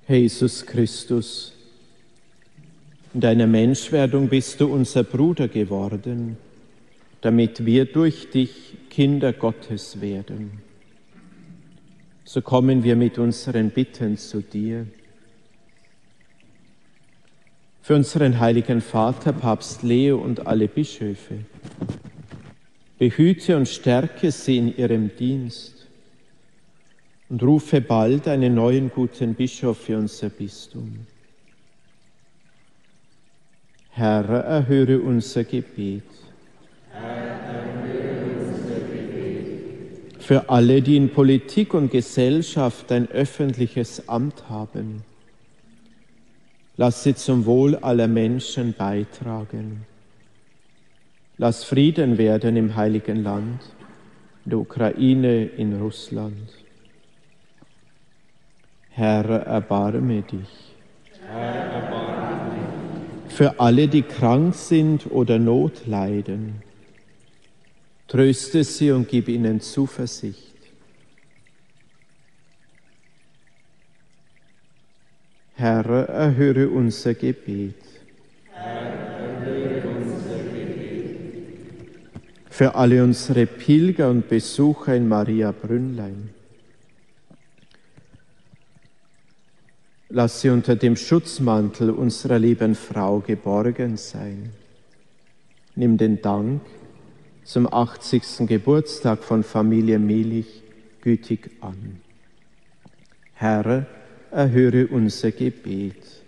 Herr Jesus Christus, in deiner Menschwerdung bist du unser Bruder geworden, damit wir durch dich Kinder Gottes werden. So kommen wir mit unseren Bitten zu dir. Für unseren heiligen Vater, Papst Leo und alle Bischöfe, behüte und stärke sie in ihrem Dienst und rufe bald einen neuen guten Bischof für unser Bistum. Herr, erhöre unser Gebet. Für alle, die in Politik und Gesellschaft ein öffentliches Amt haben, lass sie zum Wohl aller Menschen beitragen. Lass Frieden werden im Heiligen Land, in der Ukraine, in Russland. Herr, erbarme dich. Herr, erbarme dich. Für alle, die krank sind oder Not leiden, tröste sie und gib ihnen Zuversicht. Herr, erhöre unser Gebet. Herr, erhöre unser Gebet. Für alle unsere Pilger und Besucher in Maria Brünnlein, lass sie unter dem Schutzmantel unserer lieben Frau geborgen sein. Nimm den Dank zum 80. Geburtstag von Familie Melich gütig an. Herr, erhöre unser Gebet.